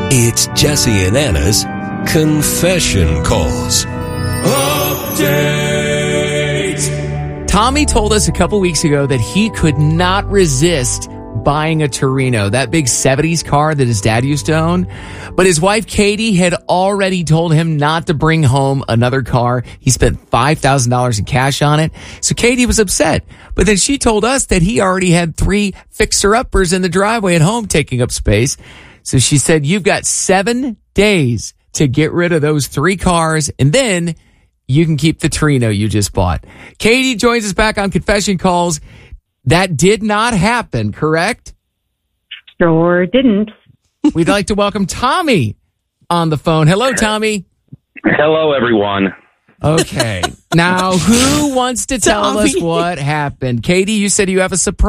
It's Jesse and Anna's Confession Calls. Update. Tommy told us a couple weeks ago that he could not resist buying a Torino, that big 70s car that his dad used to own. But his wife, Katie, had already told him not to bring home another car. He spent $5,000 in cash on it. So Katie was upset. But then she told us that he already had 3 fixer-uppers in the driveway at home taking up space. So she said, you've got 7 days to get rid of those 3 cars, and then you can keep the Torino you just bought. Katie joins us back on Confession Calls. That did not happen, correct? Sure didn't. We'd like to welcome Tommy on the phone. Hello, Tommy. Hello, everyone. Okay. Now, who wants to tell us what happened? Katie, you said you have a surprise.